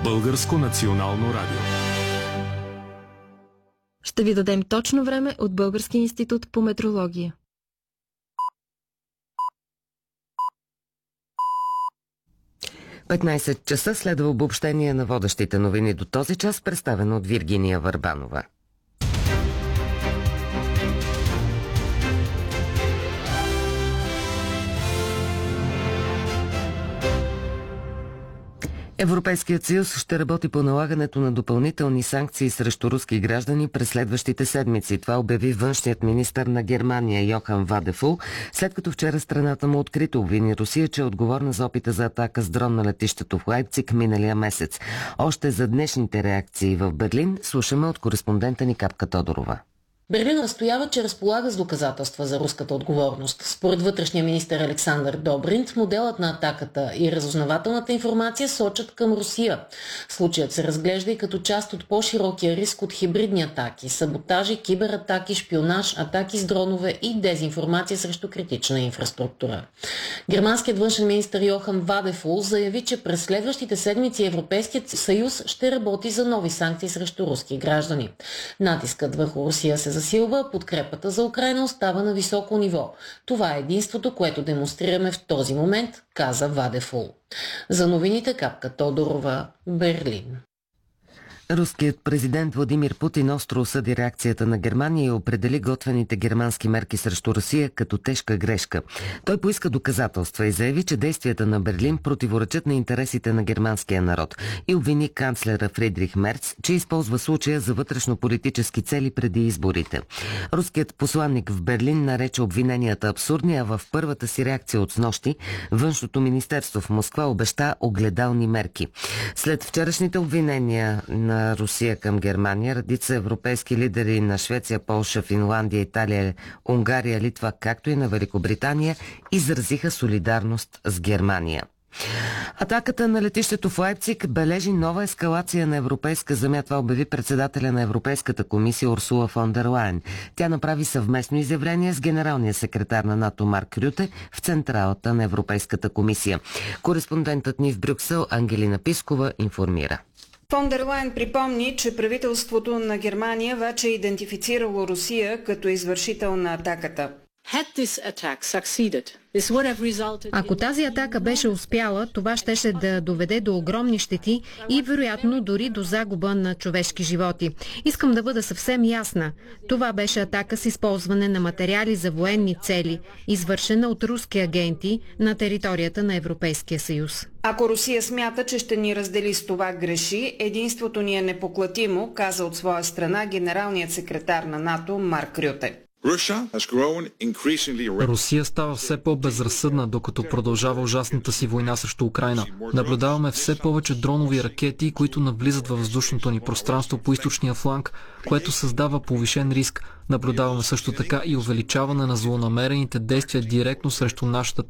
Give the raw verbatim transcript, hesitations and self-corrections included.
Българско национално радио. Ще ви дадем точно време от Български институт по метрология. петнайсет часа следва обобщение на водещите новини до този час, представено от Виргиния Върбанова. Европейският съюз ще работи по налагането на допълнителни санкции срещу руски граждани през следващите седмици. Това обяви външният министър на Германия Йохан Вадефул, след като вчера страната му открито обвини Русия, че е отговорна за опита за атака с дрон на летището в Лайпциг миналия месец. Още за днешните реакции в Берлин слушаме от кореспондента ни Капка Тодорова. Берлин настоява, че разполага с доказателства за руската отговорност. Според вътрешния министър Александър Добринт, моделът на атаката и разузнавателната информация сочат към Русия. Случаят се разглежда и като част от по-широкия риск от хибридни атаки, саботажи, кибератаки, шпионаж, атаки с дронове и дезинформация срещу критична инфраструктура. Германският външен министър Йохан Вадефул заяви, че през следващите седмици Европейският съюз ще работи за нови санкции срещу руски граждани. Натискът върху Русия се засилва, подкрепата за Украйна остава на високо ниво. Това е единството, което демонстрираме в този момент, каза Вадефул. За новините Капка Тодорова, Берлин. Руският президент Владимир Путин остро осъди реакцията на Германия и определи готвените германски мерки срещу Русия като тежка грешка. Той поиска доказателства и заяви, че действията на Берлин противоречат на интересите на германския народ и обвини канцлера Фридрих Мерц, че използва случая за вътрешно-политически цели преди изборите. Руският посланник в Берлин нарече обвиненията абсурдни, а в първата си реакция от снощи Външното министерство в Москва обеща огледални мерки. След вчерашните обвинения на на Русия към Германия, редица европейски лидери на Швеция, Полша, Финландия, Италия, Унгария, Литва, както и на Великобритания, изразиха солидарност с Германия. Атаката на летището в Лайпциг бележи нова ескалация на европейска земя. Това обяви председателя на Европейската комисия Урсула фон дер Лайен. Тя направи съвместно изявление с генералния секретар на НАТО Марк Рюте в централата на Европейската комисия. Кореспондентът ни в Брюксел Ангелина Пискова информира. Фон дер Лайен припомни, че правителството на Германия вече е идентифицирало Русия като извършител на атаката. Ако тази атака беше успяла, това щеше да доведе до огромни щети и вероятно дори до загуба на човешки животи. Искам да бъда съвсем ясна. Това беше атака с използване на материали за военни цели, извършена от руски агенти на територията на Европейския съюз. Ако Русия смята, че ще ни раздели с това, греши. Единството ни е непоклатимо, каза от своя страна генералният секретар на НАТО Марк Рюте. Русия става все по-безразсъдна, докато продължава ужасната си война срещу Украйна. Наблюдаваме все повече дронови ракети, които навлизат във въздушното ни пространство по източния фланг, което създава повишен риск. Наблюдаваме също така и увеличаване на злонамерените действия директно срещу нашата